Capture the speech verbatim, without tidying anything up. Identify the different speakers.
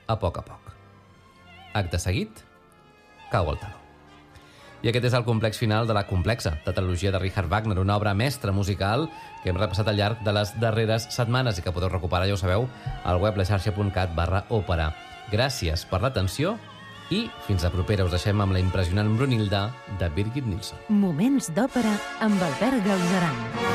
Speaker 1: a poc a poc. Acte seguit, cau el taló. I aquest és el complex final de la complexa tetralogia de Richard Wagner, una obra mestra musical que hem repassat al llarg de les darreres setmanes i que podeu recuperar, ja ho sabeu, al web laxarxa.cat barra òpera. Gràcies per l'atenció i fins la propera. Us deixem amb la impressionant Brunilda de Birgit Nilsson.
Speaker 2: Moments d'òpera amb Albert Galzeran.